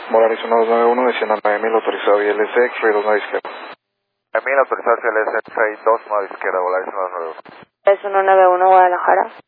Volaris 1291, desciendo a 9000, autorizado ILSX, ruidos no izquierda. 9000, autorizado ILSX, 2 izquierda, Volaris 1291. Es 191 Guadalajara.